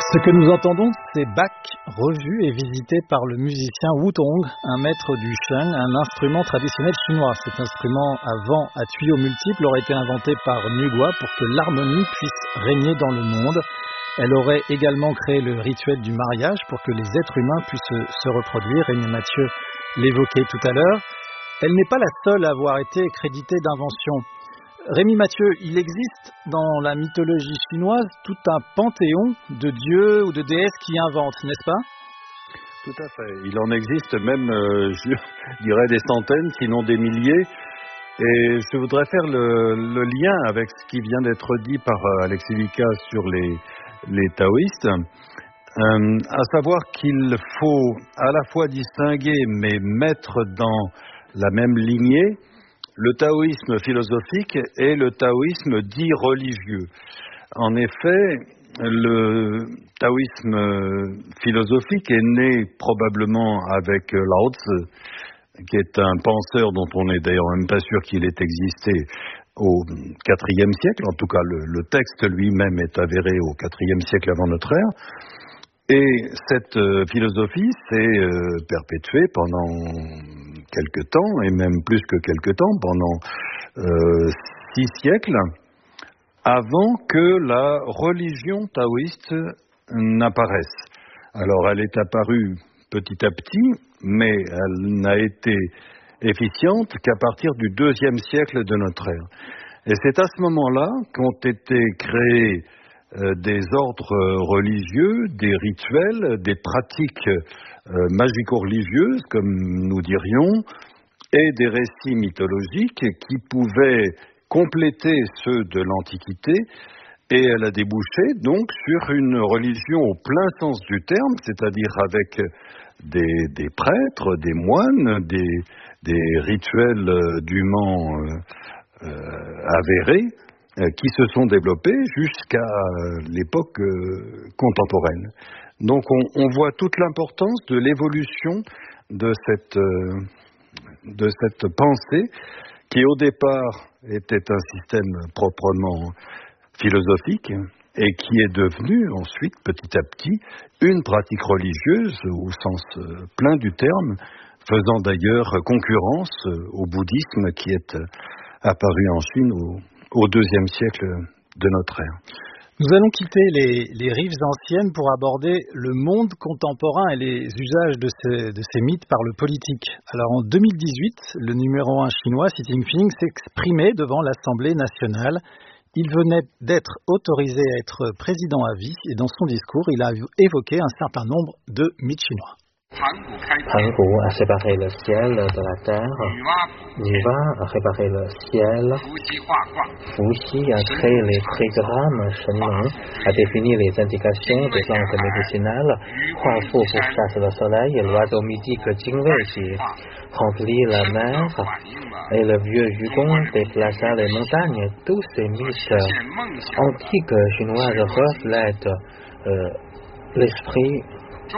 Ce que nous entendons, c'est Bach revu et visité par le musicien Wutong, un maître du sheng, un instrument traditionnel chinois. Cet instrument à vent à tuyaux multiples aurait été inventé par Nugua pour que l'harmonie puisse régner dans le monde. Elle aurait également créé le rituel du mariage pour que les êtres humains puissent se reproduire. Rémi Mathieu l'évoquait tout à l'heure. Elle n'est pas la seule à avoir été créditée d'invention. Rémi Mathieu, il existe dans la mythologie chinoise tout un panthéon de dieux ou de déesses qui inventent, n'est-ce pas ? Tout à fait. Il en existe même, je dirais, des centaines, sinon des milliers. Et je voudrais faire le lien avec ce qui vient d'être dit par Alexis Lucas sur les taoïstes, à savoir qu'il faut à la fois distinguer, mais mettre dans la même lignée, le taoïsme philosophique et le taoïsme dit religieux. En effet, le taoïsme philosophique est né probablement avec Lao Tzu, qui est un penseur dont on n'est d'ailleurs même pas sûr qu'il ait existé au IVe siècle. En tout cas, le texte lui-même est avéré au IVe siècle avant notre ère. Et cette philosophie s'est perpétuée pendant quelque temps, et même plus que quelque temps, pendant 6 siècles, avant que la religion taoïste n'apparaisse. Alors, elle est apparue petit à petit, mais elle n'a été efficiente qu'à partir du IIe siècle de notre ère. Et c'est à ce moment-là qu'ont été créés des ordres religieux, des rituels, des pratiques magico-religieuses, comme nous dirions, et des récits mythologiques qui pouvaient compléter ceux de l'Antiquité, et elle a débouché donc sur une religion au plein sens du terme, c'est-à-dire avec des prêtres, des moines, des rituels dûment avérés, qui se sont développés jusqu'à l'époque contemporaine. Donc on voit toute l'importance de l'évolution de cette pensée qui au départ était un système proprement philosophique et qui est devenu ensuite petit à petit une pratique religieuse au sens plein du terme, faisant d'ailleurs concurrence au bouddhisme qui est apparu en Chine au IIe siècle de notre ère. Nous allons quitter les rives anciennes pour aborder le monde contemporain et les usages de ces mythes par le politique. Alors en 2018, le numéro 1 chinois, Xi Jinping, s'exprimait devant l'Assemblée nationale. Il venait d'être autorisé à être président à vie et dans son discours, il a évoqué un certain nombre de mythes chinois. Pangu a séparé le ciel de la terre, Nuwa a réparé le ciel, Fuxi a créé les trigrammes, Shenlong a défini les indications des plantes médicinales, Huafu pourchasse le soleil et l'oiseau mythique Jingwei qui remplit la mer, et le vieux Yugong déplaça les montagnes. Tous ces mythes antiques chinois reflètent l'esprit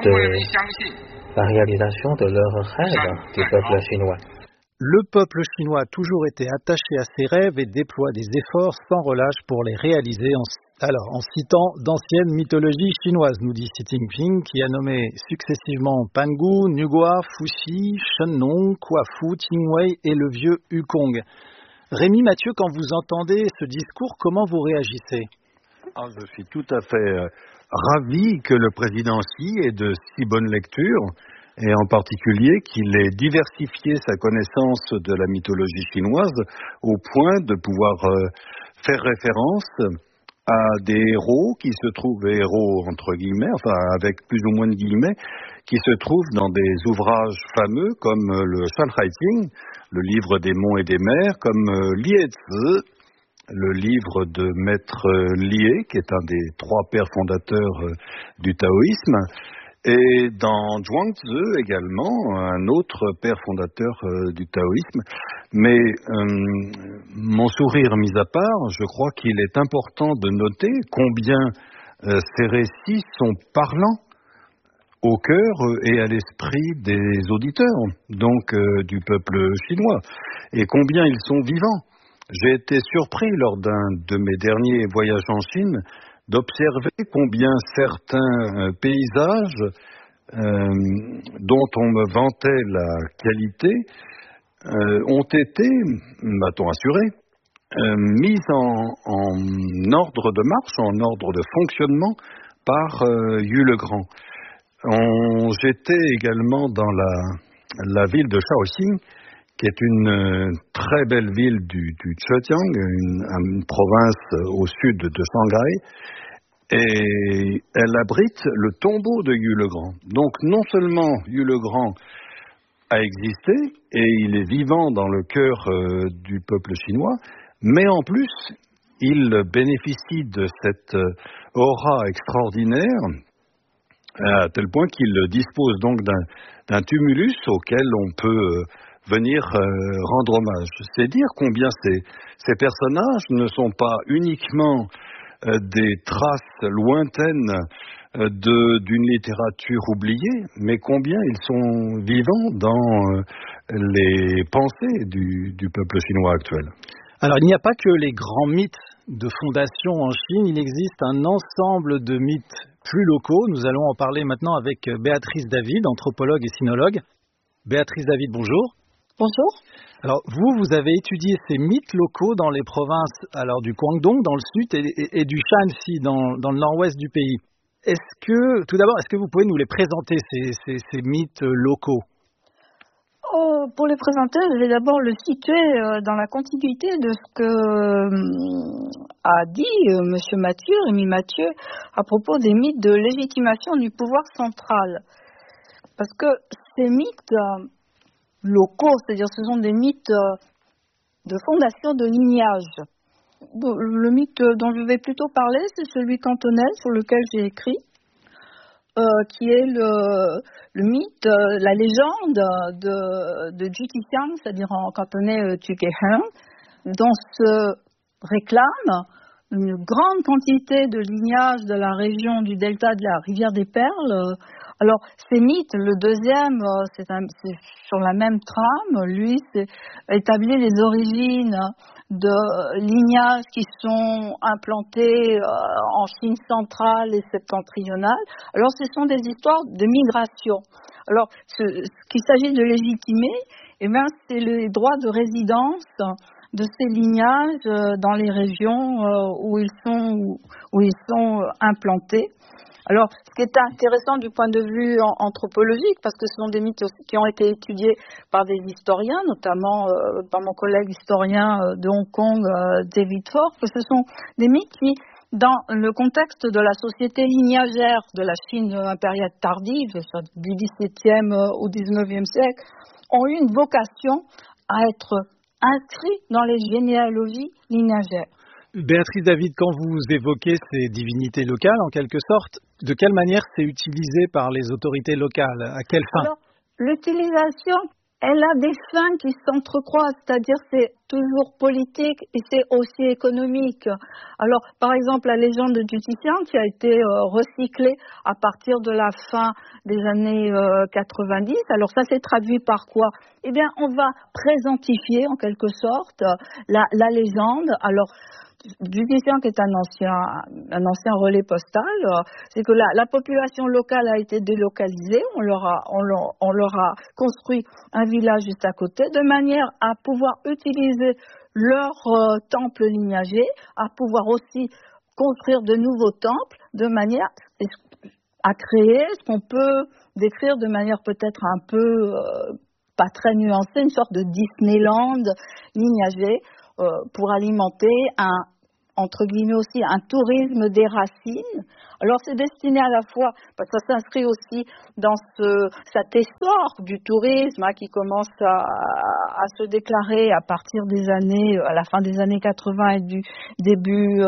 de la réalisation de leurs rêves du peuple chinois. Le peuple chinois a toujours été attaché à ses rêves et déploie des efforts sans relâche pour les réaliser. En citant d'anciennes mythologies chinoises, nous dit Xi Jinping, qui a nommé successivement Pangu, Nugua, Fuxi, Shenlong, Huafu, Qingwei et le vieux Yukong. Rémi Mathieu, quand vous entendez ce discours, comment vous réagissez ? Je suis tout à fait ravi que le président Xi ait de si bonne lecture, et en particulier qu'il ait diversifié sa connaissance de la mythologie chinoise au point de pouvoir faire référence à des héros qui se trouvent, héros entre guillemets, enfin avec plus ou moins de guillemets, qui se trouvent dans des ouvrages fameux comme le Shanhaijing, le livre des monts et des mers, comme Liezi, le livre de Maître Lié, qui est un des 3 pères fondateurs du taoïsme, et dans Zhuangzi également, un autre père fondateur du taoïsme. Mais mon sourire mis à part, je crois qu'il est important de noter combien ces récits sont parlants au cœur et à l'esprit des auditeurs, donc du peuple chinois, et combien ils sont vivants. J'ai été surpris lors d'un de mes derniers voyages en Chine d'observer combien certains paysages dont on me vantait la qualité ont été, m'a-t-on assuré, mis en ordre de marche, en ordre de fonctionnement par Yu Le Grand. J'étais également dans la ville de Shaoxing, qui est une très belle ville du Zhejiang, une province au sud de Shanghai, et elle abrite le tombeau de Yu Le Grand. Donc non seulement Yu Le Grand a existé, et il est vivant dans le cœur du peuple chinois, mais en plus, il bénéficie de cette aura extraordinaire, à tel point qu'il dispose donc d'un tumulus auquel on peut venir rendre hommage. C'est dire combien ces personnages ne sont pas uniquement des traces lointaines d'une littérature oubliée, mais combien ils sont vivants dans les pensées du peuple chinois actuel. Alors, il n'y a pas que les grands mythes de fondation en Chine, il existe un ensemble de mythes plus locaux. Nous allons en parler maintenant avec Béatrice David, anthropologue et sinologue. Béatrice David, bonjour. Bonjour. Alors, vous avez étudié ces mythes locaux dans les provinces du Guangdong, dans le sud, et du Shanxi, dans le nord-ouest du pays. Tout d'abord, est-ce que vous pouvez nous les présenter, ces mythes locaux ? Pour les présenter, je vais d'abord le situer dans la continuité de ce que a dit M. Mathieu, Rémi Mathieu, à propos des mythes de légitimation du pouvoir central. Parce que ces mythes locaux, c'est-à-dire ce sont des mythes de fondation de lignage. Le mythe dont je vais plutôt parler, c'est celui cantonais sur lequel j'ai écrit, qui est le mythe, la légende de Jutixiang, c'est-à-dire en cantonais Tukehan, dont se réclame une grande quantité de lignages de la région du delta de la rivière des Perles. Alors, ces mythes, le deuxième, c'est sur la même trame. Lui, c'est établir les origines de lignages qui sont implantés en Chine centrale et septentrionale. Alors, ce sont des histoires de migration. Alors, ce qu'il s'agit de légitimer, c'est les droits de résidence de ces lignages dans les régions où ils sont implantés. Alors, ce qui est intéressant du point de vue anthropologique, parce que ce sont des mythes aussi qui ont été étudiés par des historiens, notamment par mon collègue historien de Hong Kong, David Ford, que ce sont des mythes qui, dans le contexte de la société lignagère de la Chine impériale tardive, du XVIIe au XIXe siècle, ont eu une vocation à être inscrits dans les généalogies lignagères. Béatrice David, quand vous évoquez ces divinités locales, en quelque sorte, de quelle manière c'est utilisé par les autorités locales ? À quelle fin ? Alors, l'utilisation, elle a des fins qui s'entrecroisent, c'est-à-dire c'est toujours politique et c'est aussi économique. Alors, par exemple, la légende de Jutixiang qui a été recyclée à partir de la fin des années 90. Alors, ça s'est traduit par quoi ? Eh bien, on va présentifier en quelque sorte la légende. Alors, Jutixiang est un ancien relais postal, c'est que la population locale a été délocalisée, on leur a construit un village juste à côté, de manière à pouvoir utiliser leur temple lignagé, à pouvoir aussi construire de nouveaux temples, de manière à créer ce qu'on peut décrire de manière peut-être un peu pas très nuancée, une sorte de Disneyland lignagé, pour alimenter entre guillemets aussi, un tourisme des racines. Alors, c'est destiné à la fois, parce que ça s'inscrit aussi dans cet essor du tourisme qui commence à se déclarer à partir à la fin des années 80 et du début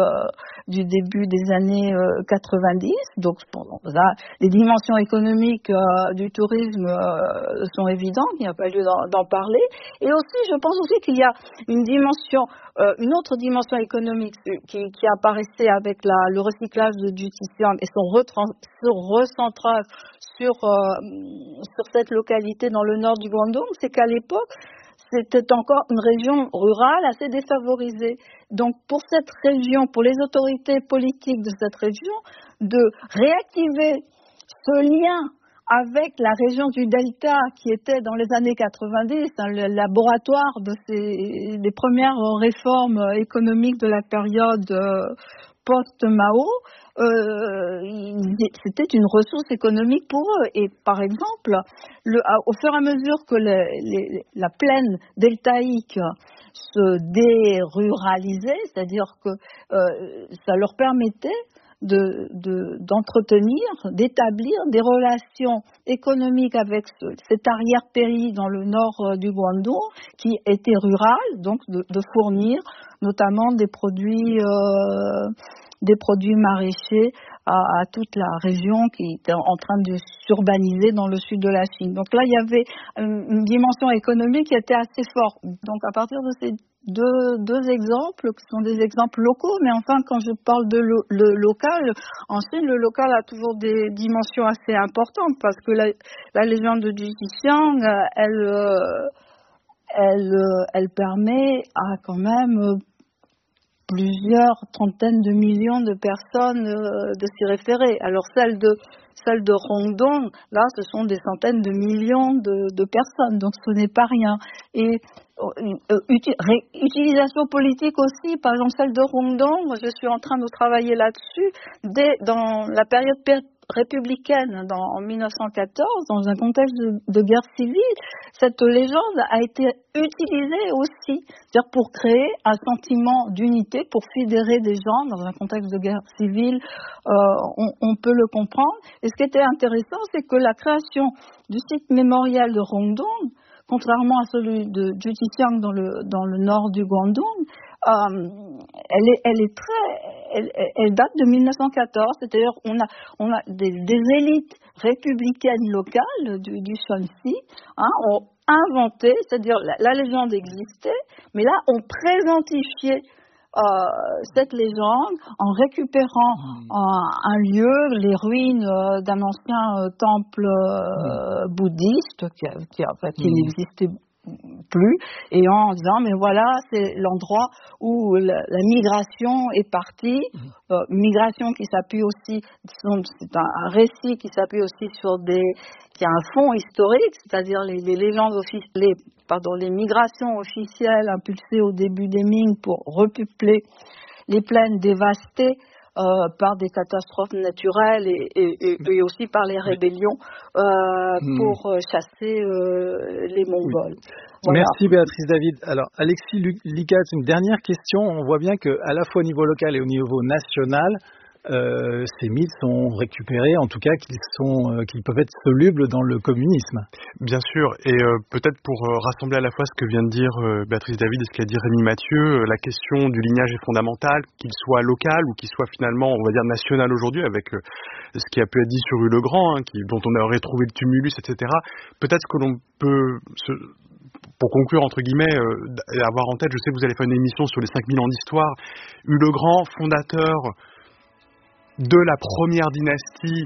des années 90. Donc, là, les dimensions économiques du tourisme sont évidentes, il n'y a pas lieu d'en parler. Et aussi, je pense aussi qu'il y a une autre dimension économique qui apparaissait avec le recyclage de Jutixiang et son recentrage sur cette localité dans le nord du Guangdong, c'est qu'à l'époque, c'était encore une région rurale assez défavorisée. Donc pour cette région, pour les autorités politiques de cette région, de réactiver ce lien avec la région du Delta qui était dans les années 90, le laboratoire des premières réformes économiques de la période post-Mao, c'était une ressource économique pour eux. Et par exemple, au fur et à mesure que la plaine deltaïque se déruralisait, c'est-à-dire que ça leur permettait d'entretenir, d'établir des relations économiques avec cet arrière-pays dans le nord du Guangdong qui était rural, donc de fournir notamment des produits maraîchers à toute la région qui était en train de s'urbaniser dans le sud de la Chine. Donc là, il y avait une dimension économique qui était assez forte. Donc à partir de ces deux exemples, qui sont des exemples locaux, mais enfin, quand je parle de le local, en Chine, le local a toujours des dimensions assez importantes, parce que la légende de Zhujixiang, elle permet à quand même plusieurs trentaines de millions de personnes de s'y référer. Alors celle de Rongdong, là, ce sont des centaines de millions de personnes, donc ce n'est pas rien. Et utilisation politique aussi, par exemple celle de Rongdong, je suis en train de travailler là-dessus, dans la période républicaine en 1914, dans un contexte de guerre civile, cette légende a été utilisée aussi, c'est-à-dire pour créer un sentiment d'unité, pour fédérer des gens dans un contexte de guerre civile, on peut le comprendre. Et ce qui était intéressant, c'est que la création du site mémorial de Rongdong, contrairement à celui de Zhujixiang dans le nord du Guangdong, elle date de 1914, c'est-à-dire on a des élites républicaines locales du Shaanxi, ont inventé, c'est-à-dire la légende existait, mais là on présentifie cette légende en récupérant un lieu, les ruines d'un ancien temple bouddhiste qui n'existait plus, et en disant mais voilà, c'est l'endroit où la migration est partie, migration qui s'appuie aussi, c'est un récit qui s'appuie aussi sur qui a un fond historique, c'est-à-dire les légendes les migrations officielles impulsées au début des Ming pour repeupler les plaines dévastées par des catastrophes naturelles et aussi par les rébellions pour chasser les Mongols. Oui. Voilà. Merci Béatrice David. Alors Alexis Licatz, une dernière question. On voit bien qu'à la fois au niveau local et au niveau national, ces mythes sont récupérés, en tout cas qu'ils peuvent être solubles dans le communisme. Bien sûr, et peut-être pour rassembler à la fois ce que vient de dire Béatrice David et ce qu'a dit Rémi Mathieu, la question du lignage est fondamentale, qu'il soit local ou qu'il soit finalement, on va dire, national aujourd'hui, avec ce qui a pu être dit sur Hue-le-Grand, dont on aurait trouvé le tumulus, etc. Peut-être que l'on peut... Pour conclure, entre guillemets, avoir en tête, je sais que vous allez faire une émission sur les 5000 ans d'histoire, Hue-le-Grand, fondateur de la première dynastie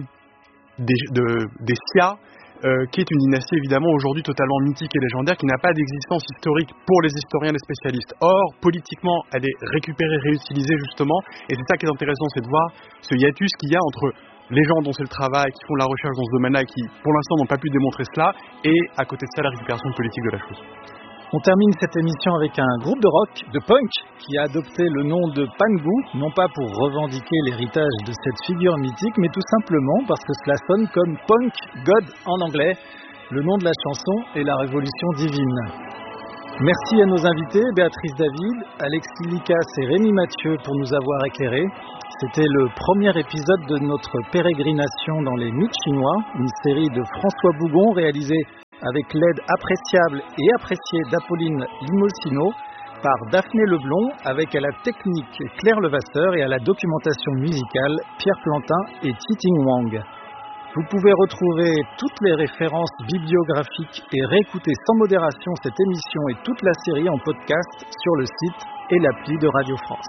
des Xia, qui est une dynastie évidemment aujourd'hui totalement mythique et légendaire, qui n'a pas d'existence historique pour les historiens et les spécialistes. Or, politiquement, elle est récupérée, réutilisée justement, et c'est ça qui est intéressant, c'est de voir ce hiatus qu'il y a entre les gens dont c'est le travail, qui font de la recherche dans ce domaine-là et qui, pour l'instant, n'ont pas pu démontrer cela, et à côté de ça, la récupération politique de la chose. On termine cette émission avec un groupe de rock, de punk, qui a adopté le nom de Pangu, non pas pour revendiquer l'héritage de cette figure mythique, mais tout simplement parce que cela sonne comme Punk God en anglais. Le nom de la chanson est La Révolution Divine. Merci à nos invités, Béatrice David, Alexis Licatz et Rémi Mathieu, pour nous avoir éclairés. C'était le premier épisode de notre pérégrination dans les mythes chinois, une série de François Bougon réalisée avec l'aide appréciable et appréciée d'Apolline Limolsino, par Daphné Leblond, avec à la technique Claire Levasseur et à la documentation musicale Pierre Plantin et Titing Wang. Vous pouvez retrouver toutes les références bibliographiques et réécouter sans modération cette émission et toute la série en podcast sur le site et l'appli de Radio France.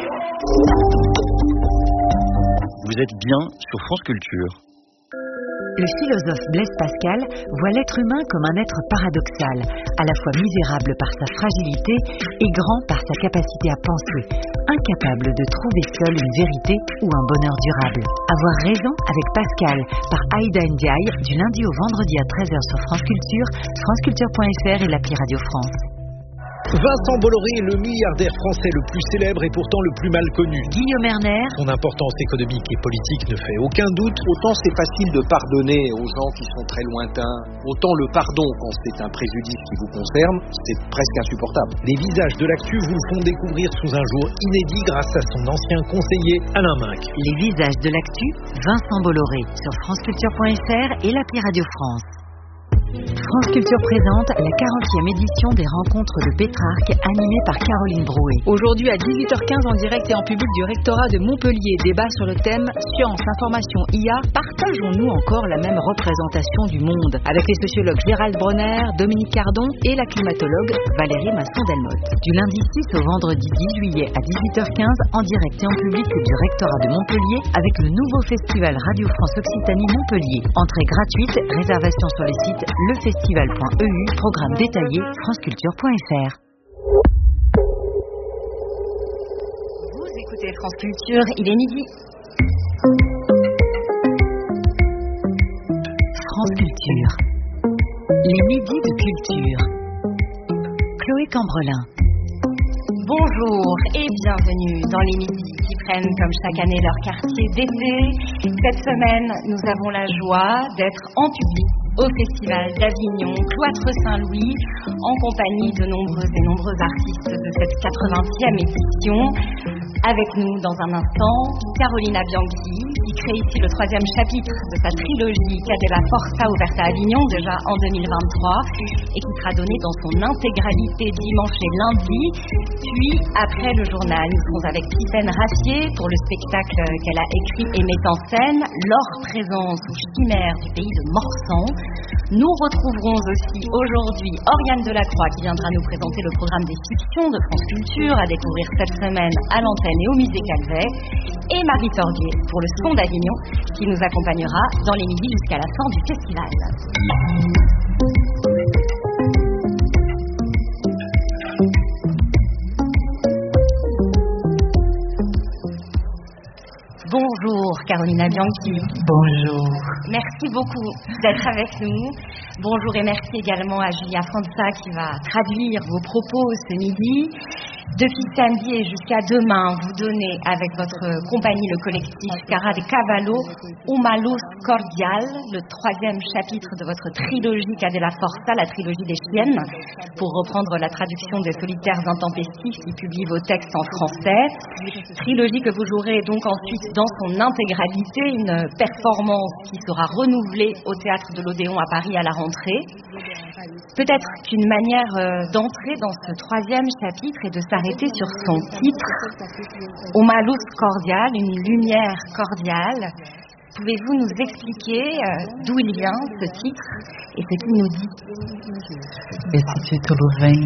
Vous êtes bien sur France Culture. Le philosophe Blaise Pascal voit l'être humain comme un être paradoxal, à la fois misérable par sa fragilité et grand par sa capacité à penser, incapable de trouver seul une vérité ou un bonheur durable. Avoir raison avec Pascal par Aïda Ndiaye du lundi au vendredi à 13h sur France Culture, franceculture.fr et l'appli Radio France. Vincent Bolloré est le milliardaire français le plus célèbre et pourtant le plus mal connu. Guillaume Erner. Son importance économique et politique ne fait aucun doute. Autant c'est facile de pardonner aux gens qui sont très lointains, autant le pardon quand c'est un préjudice qui vous concerne, c'est presque insupportable. Les visages de l'actu vous le font découvrir sous un jour inédit grâce à son ancien conseiller Alain Minc. Les visages de l'actu, Vincent Bolloré sur franceculture.fr et l'appli Radio France. France Culture présente la 40e édition des rencontres de Pétrarque animée par Caroline Brouet. Aujourd'hui à 18h15 en direct et en public du rectorat de Montpellier, débat sur le thème Science, Information, IA, partageons-nous encore la même représentation du monde? Avec les sociologues Gérald Bronner, Dominique Cardon et la climatologue Valérie Masson-Delmotte. Du lundi 6 au vendredi 10 juillet à 18h15 en direct et en public du rectorat de Montpellier avec le nouveau festival Radio France Occitanie Montpellier. Entrée gratuite, réservation sur les sites lefestival.eu, programme détaillé franceculture.fr. Vous écoutez France Culture, il est midi. France Culture. Les midis de culture. Chloé Cambrelin. Bonjour et bienvenue dans les midis qui prennent comme chaque année leur quartier d'été. Cette semaine, nous avons la joie d'être en public au Festival d'Avignon, Cloître Saint-Louis, en compagnie de nombreux artistes de cette 80e édition. Avec nous dans un instant, Carolina Bianchi, qui crée ici le 3e chapitre de sa trilogie Qu'a della Forza ouverte à Avignon, déjà en 2023, et qui sera donnée dans son intégralité dimanche et lundi. Puis, après le journal, nous serons avec Tiffaine Raffier pour le spectacle qu'elle a écrit et met en scène, L'or présence ou chimère du pays de Morsan. Nous retrouverons aussi aujourd'hui Oriane Delacroix qui viendra nous présenter le programme des fictions de France Culture à découvrir cette semaine à l'antenne et au musée Calvet, et Marie Torguet pour le son d'Avignon qui nous accompagnera dans les midis jusqu'à la fin du festival. Bonjour Carolina Bianchi. Bonjour. Merci beaucoup d'être avec nous. Bonjour et merci également à Julia Franza qui va traduire vos propos ce midi. Depuis samedi et jusqu'à demain, vous donnez avec votre compagnie, le collectif Cara de Cavallo, Uma Luz Cordial, le 3e chapitre de votre trilogie Qu'a della Forza, la trilogie des chiennes, pour reprendre la traduction des Solitaires Intempestifs qui publie vos textes en français. Trilogie que vous jouerez donc ensuite dans son intégralité, une performance qui sera renouvelée au Théâtre de l'Odéon à Paris à la rentrée. Peut-être qu'une manière d'entrer dans ce 3e chapitre est de s'arrêter sur son titre, Uma Luz Cordial, une lumière cordiale. Pouvez-vous nous expliquer d'où il vient ce titre et ce qu'il nous dit? Esse título vem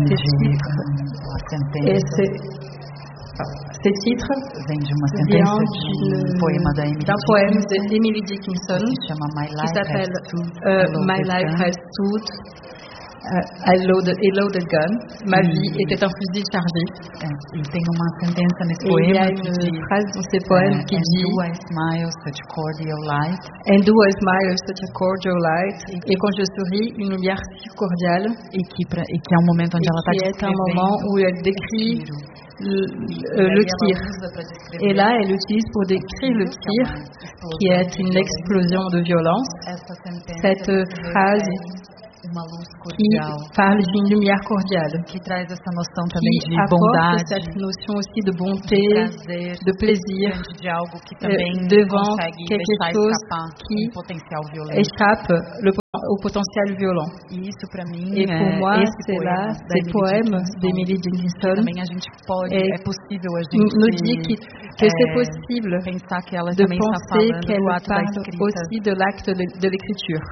Ces titres viennent d'un poème d'Emily Dickinson qui s'appelle My Life Has Stood a Loaded Gun. Ma vie était un fusil chargé. Et il y a une phrase dans ces poèmes qui dit And do I smile such a cordial light. Et quand je souris, une lumière si cordiale. Et qui est un moment où elle décrit le tir. Et là, elle utilise pour décrire le tir, qui est une explosion de violence, cette phrase qui parle d'une lumière cordiale, qui apporte cette notion aussi de bonté, de plaisir, devant quelque chose qui échappe au potentiel violent. Et pour moi, c'est là, ces poèmes d'Emily Dickinson nous dit que c'est possible de penser qu'elle parle aussi de l'acte de l'écriture.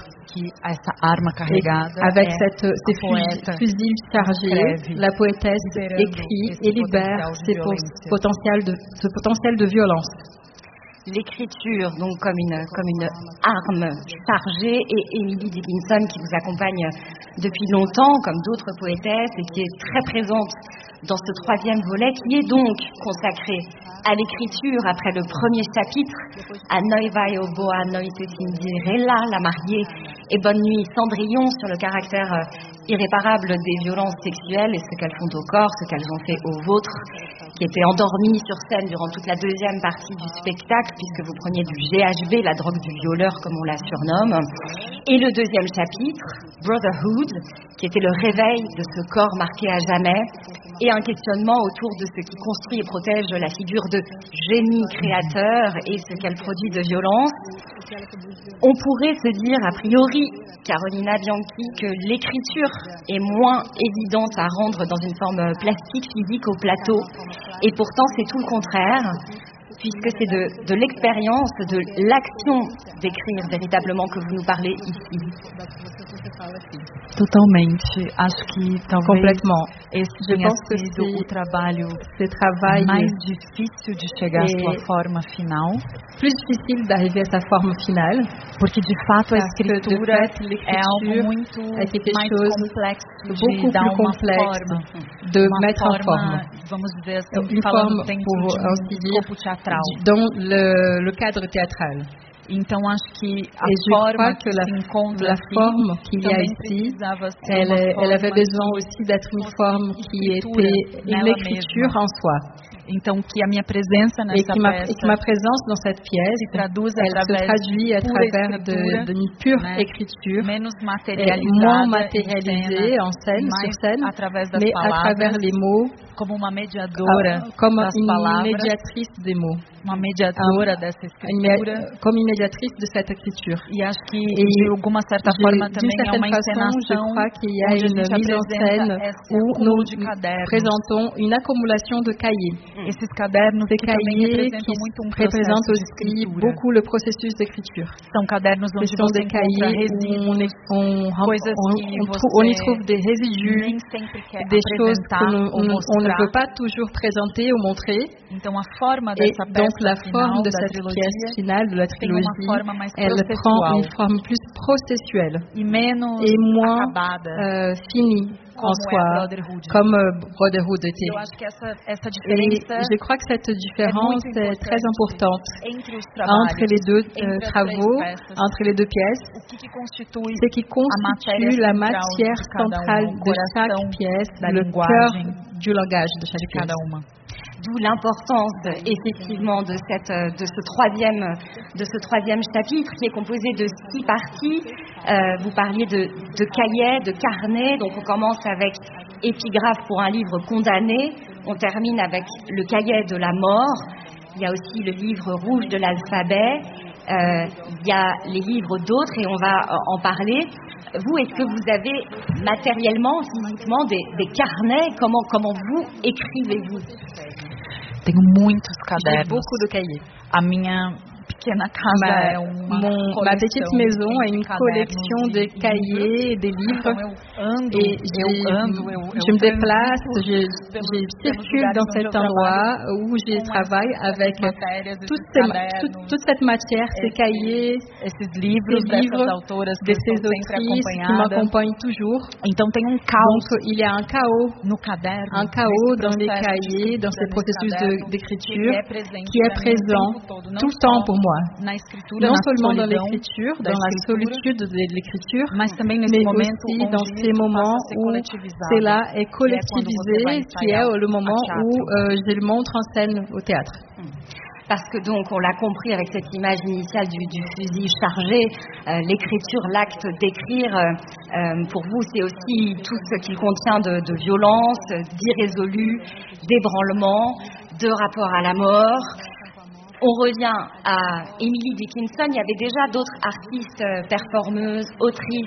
Avec ces fusils chargés, la poétesse écrit et libère ce potentiel de violence. l'écriture donc comme une arme chargée, et Emily Dickinson qui vous accompagne depuis longtemps comme d'autres poétesses et qui est très présente dans ce troisième volet qui est donc consacré à l'écriture après le premier chapitre, à Noi vai o boa noite Cinderella, la mariée, et Bonne nuit Cendrillon, sur le caractère irréparable des violences sexuelles et ce qu'elles font au corps, ce qu'elles ont fait au vôtre, qui était endormi sur scène durant toute la deuxième partie du spectacle, puisque vous preniez du GHB, la drogue du violeur comme on la surnomme. Et le deuxième chapitre, Brotherhood, qui était le réveil de ce corps marqué à jamais, et un questionnement autour de ce qui construit et protège la figure de génie créateur et ce qu'elle produit de violence. On pourrait se dire, a priori, Carolina Bianchi, que l'écriture est moins évidente à rendre dans une forme plastique, physique au plateau. Et pourtant, c'est tout le contraire, puisque c'est de l'expérience, de l'action d'écrire véritablement que vous nous parlez ici. Totalmente. Acho que talvez complètement. Esse tenha sido o trabalho mais difícil de chegar à sua forma final. Plus difficile d'arriver à sa forme finale. Porque de fato a escritura é algo muito mais complexo, de dar uma forma, de mettre en forme. Vamos dizer assim, falando dentro de corpo teatral. Dans le cadre théâtral. Então acho que a forma que se encontra qu'il y a ici, elle avait besoin aussi d'être une forme qui était une écriture en soi. Então que a minha presença nessa peça, et que ma présence dans cette pièce, elle se traduit à travers d'une pure écriture, moins matérialisée en scène, sur scène, mais à travers les mots, como uma mediadora, comme une médiatrice des mots. Uma mediadora dessa escritura, comme une médiatrice de cette écriture. E acho que de alguma certa forma também é uma encenação, je crois qu'il y a une mise en scène où nous présentons une accumulation de cahiers. Esses cadernos qui représentent aussi beaucoup le processus d'écriture. São cadernos onde você encontra resíduos, on y trouve des résidus, des choses qu'on ne peut pas toujours présenter ou montrer. Então a forma dessa peça, donc la forme de cette pièce finale de la trilogie, elle prend une forme plus processuelle et moins finie en soi, comme Brotherhood était. Et je crois que cette différence est très importante entre les deux travaux, entre les deux pièces. Ce qui constitue la matière centrale de chaque pièce, le cœur du langage de chaque pièce. D'où l'importance effectivement de ce troisième chapitre qui est composé de 6 parties. Vous parliez de cahiers, de carnets. Donc on commence avec épigraphe pour un livre condamné. On termine avec le cahier de la mort. Il y a aussi le livre rouge de l'alphabet. Il y a les livres d'autres et on va en parler. Vous, est-ce que vous avez matériellement, physiquement des carnets? Comment vous écrivez-vous? Tenho muitos cadernos. J'ai beaucoup de cahiers. A minha pequena casa é ma petite maison est une collection de cahiers et de livres. Et je me déplace, je circule dans cet endroit où je travaille avec toute cette matière, ces cahiers, ces livres de ces autrices qui m'accompagnent toujours. Donc il y a un chaos dans les cahiers, dans ce processus d'écriture qui est présent tout le temps pour moi. Non seulement dans l'écriture, dans la solitude de l'écriture, mais aussi dans ces moments où cela est collectivisé, qui est le moment où je le montre en scène au théâtre. Parce que donc, on l'a compris avec cette image initiale du fusil chargé, l'écriture, l'acte d'écrire, pour vous, c'est aussi tout ce qu'il contient de violence, d'irrésolu, d'ébranlement, de rapport à la mort. On revient à Emily Dickinson. Il y avait déjà d'autres artistes, performeuses, autrices